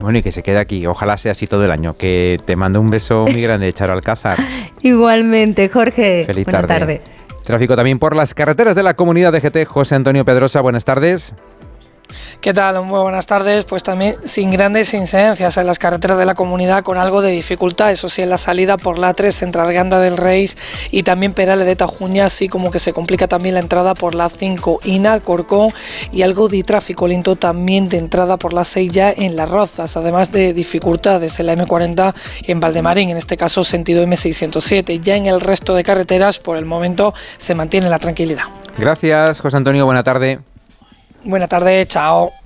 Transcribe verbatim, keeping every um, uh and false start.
Bueno, y que se quede aquí. Ojalá sea así todo el año. Que te mando un beso muy grande, Charo Alcázar. Igualmente, Jorge. Feliz Buena tarde. tarde. Tráfico también por las carreteras de la Comunidad de G T. José Antonio Pedrosa, buenas tardes. ¿Qué tal? Muy buenas tardes. Pues también sin grandes incidencias en las carreteras de la comunidad, con algo de dificultad, eso sí, en la salida por la A tres entre Arganda del Reis y también Perales de Tajuña, así como que se complica también la entrada por la A cinco y Alcorcón, y algo de tráfico lento también de entrada por la seis ya en Las Rozas, además de dificultades en la eme cuarenta en Valdemarín, en este caso sentido eme seiscientos siete. Ya en el resto de carreteras, por el momento, se mantiene la tranquilidad. Gracias, José Antonio. Buena tarde. Buena tarde, chao.